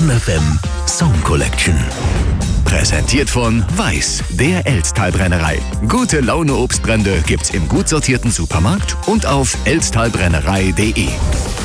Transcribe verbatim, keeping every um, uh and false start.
Siegen F M Song Collection. Präsentiert von Weiß, der Elsttalbrennerei. Gute Laune Obstbrände gibt's im gut sortierten Supermarkt und auf elsttalbrennerei punkt de.